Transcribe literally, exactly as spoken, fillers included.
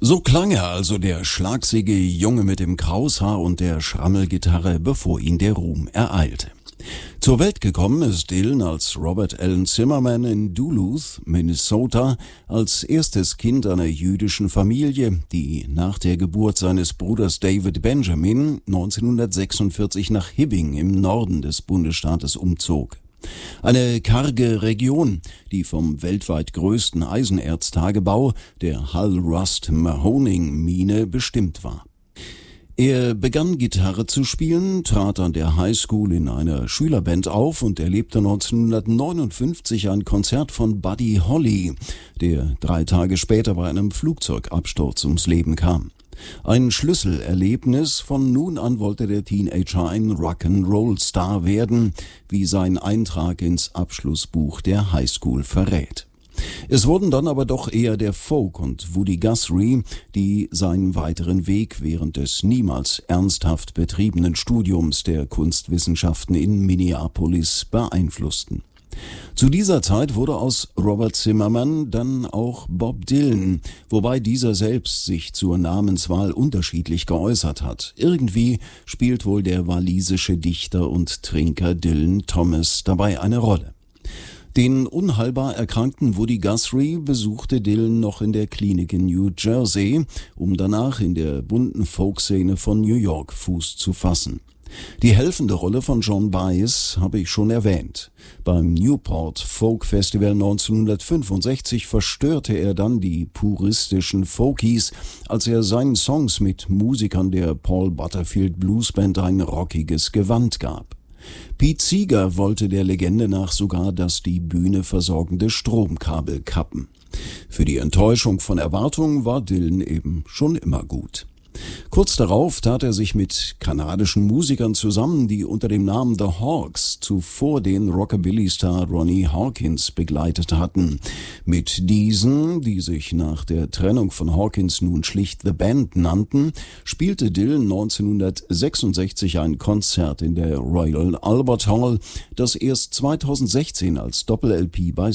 So klang er also, der schlagsige Junge mit dem Kraushaar und der Schrammelgitarre, bevor ihn der Ruhm ereilte. Zur Welt gekommen ist Dylan als Robert Allen Zimmerman in Duluth, Minnesota, als erstes Kind einer jüdischen Familie, die nach der Geburt seines Bruders David Benjamin neunzehnhundertsechsundvierzig nach Hibbing im Norden des Bundesstaates umzog. Eine karge Region, die vom weltweit größten Eisenerztagebau, der Hull Rust Mahoning Mine, bestimmt war. Er begann Gitarre zu spielen, trat an der Highschool in einer Schülerband auf und erlebte neunzehnhundertneunundfünfzig ein Konzert von Buddy Holly, der drei Tage später bei einem Flugzeugabsturz ums Leben kam. Ein Schlüsselerlebnis, von nun an wollte der Teenager ein Rock'n'Roll-Star werden, wie sein Eintrag ins Abschlussbuch der Highschool verrät. Es wurden dann aber doch eher der Folk und Woody Guthrie, die seinen weiteren Weg während des niemals ernsthaft betriebenen Studiums der Kunstwissenschaften in Minneapolis beeinflussten. Zu dieser Zeit wurde aus Robert Zimmerman dann auch Bob Dylan, wobei dieser selbst sich zur Namenswahl unterschiedlich geäußert hat. Irgendwie spielt wohl der walisische Dichter und Trinker Dylan Thomas dabei eine Rolle. Den unheilbar erkrankten Woody Guthrie besuchte Dylan noch in der Klinik in New Jersey, um danach in der bunten Folkszene von New York Fuß zu fassen. Die helfende Rolle von John Baez habe ich schon erwähnt. Beim Newport Folk Festival neunzehnhundertfünfundsechzig verstörte er dann die puristischen Folkies, als er seinen Songs mit Musikern der Paul Butterfield Blues Band ein rockiges Gewand gab. Pete Seeger wollte der Legende nach sogar das die Bühne versorgende Stromkabel kappen. Für die Enttäuschung von Erwartungen war Dylan eben schon immer gut. Kurz darauf tat er sich mit kanadischen Musikern zusammen, die unter dem Namen The Hawks zuvor den Rockabilly-Star Ronnie Hawkins begleitet hatten. Mit diesen, die sich nach der Trennung von Hawkins nun schlicht The Band nannten, spielte Dylan neunzehnhundertsechsundsechzig ein Konzert in der Royal Albert Hall, das erst zweitausendsechzehn als Doppel-L P bei